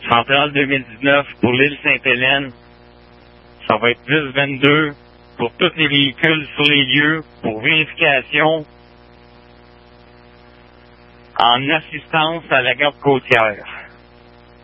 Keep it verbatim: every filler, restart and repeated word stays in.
Centrale deux mille dix-neuf pour l'île Sainte-Hélène. Ça va être dix vingt-deux pour tous les véhicules sur les lieux pour vérification en assistance à la garde côtière.